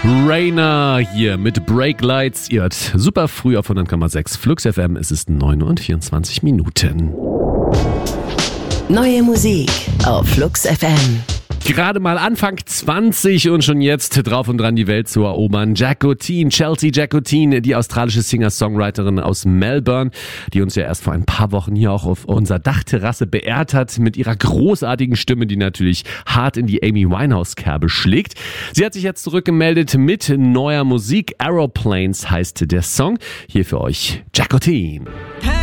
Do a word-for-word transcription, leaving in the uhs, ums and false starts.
Rainer hier mit Break Lights. Ihr hört super früh auf hundert Komma sechs Flux F M. Es ist neun Uhr und vierundzwanzig Minuten. Neue Musik auf Flux F M. Gerade mal Anfang zwanzig und schon jetzt drauf und dran, die Welt zu erobern. Jacqueline, Chelsea Jacqueline, die australische Singer-Songwriterin aus Melbourne, die uns ja erst vor ein paar Wochen hier auch auf unserer Dachterrasse beehrt hat mit ihrer großartigen Stimme, die natürlich hart in die Amy Winehouse-Kerbe schlägt. Sie hat sich jetzt zurückgemeldet mit neuer Musik. Aeroplanes heißt der Song. Hier für euch Jacqueline. Hey.